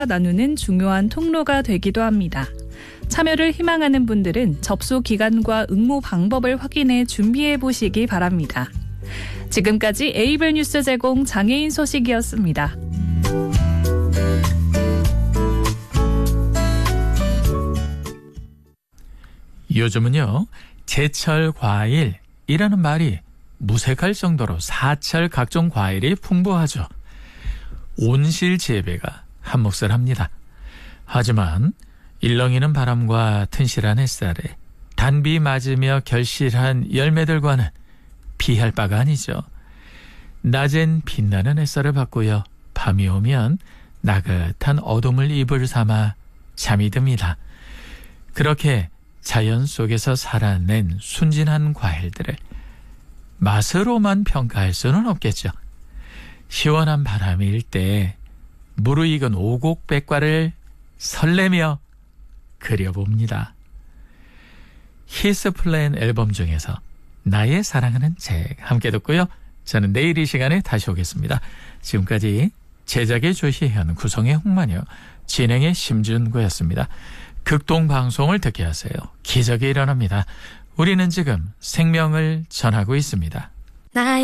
나누는 중요한 통로가 되기도 합니다. 참여를 희망하는 분들은 접수 기간과 응모 방법을 확인해 준비해 보시기 바랍니다. 지금까지 에이블 뉴스 제공 장애인 소식이었습니다. 요즘은요, 제철 과일이라는 말이 무색할 정도로 사철 각종 과일이 풍부하죠. 온실 재배가 한몫을 합니다. 하지만 일렁이는 바람과 튼실한 햇살에 단비 맞으며 결실한 열매들과는 비할 바가 아니죠. 낮엔 빛나는 햇살을 받고요. 밤이 오면 나긋한 어둠을 이불 삼아 잠이 듭니다. 그렇게 자연 속에서 살아낸 순진한 과일들을 맛으로만 평가할 수는 없겠죠. 시원한 바람이 일 때 무르익은 오곡백과를 설레며 그려봅니다. 히스플랜 앨범 중에서 나의 사랑하는 책 함께 듣고요. 저는 내일 이 시간에 다시 오겠습니다. 지금까지 제작의 조시현, 구성의 홍만여, 진행의 심준구였습니다. 극동방송을 듣게 하세요. 기적이 일어납니다. 우리는 지금 생명을 전하고 있습니다.